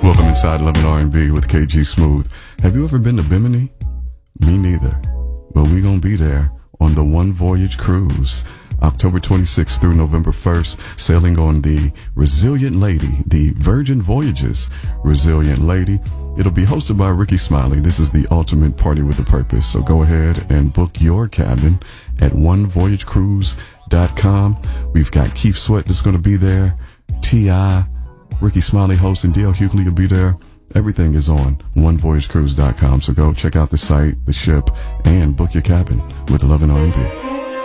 Welcome inside Love and R&B with KG Smooth. Have you ever been to Bimini? Me neither. But we gonna be there on the One Voyage Cruise, October 26th through November 1st, sailing on the Resilient Lady, the Virgin Voyages Resilient Lady. It'll be hosted by Ricky Smiley. This is the ultimate party with a purpose. So go ahead and book your cabin at onevoyagecruise.com. We've got Keith Sweat that's going to be there, T.I., Ricky Smiley host, and D.L. Hughley will be there. Everything is on onevoyagecruise.com. So go check out the site, the ship, and book your cabin with Love and R&B.